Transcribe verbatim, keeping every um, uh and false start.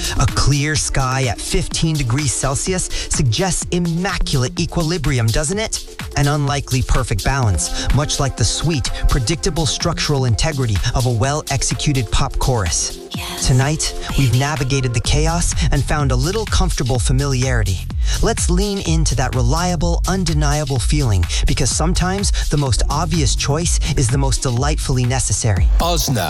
A clear sky at fifteen degrees Celsius suggests immaculate equilibrium, doesn't it? An unlikely perfect balance, much like the sweet, predictable structural integrity of a well-executed pop chorus. Yes. Tonight, we've navigated the chaos and found a little comfortable familiarity. Let's lean into that reliable, undeniable feeling, because sometimes the most obvious choice is the most delightfully necessary. Ozna.